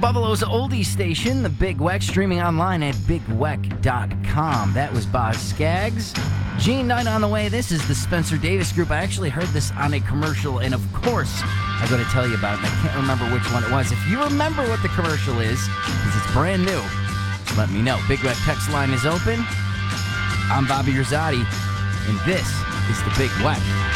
Buffalo's oldie station, the Big Weck, streaming online at bigweck.com. That was Boz Scaggs. Gene Knight on the way. This is the Spencer Davis Group. I actually heard this on a commercial, and of course, I'm going to tell you about it. I can't remember which one it was. If you remember what the commercial is, because it's brand new, let me know. Big Weck text line is open. I'm Bobby Rosati, and this is the Big Weck.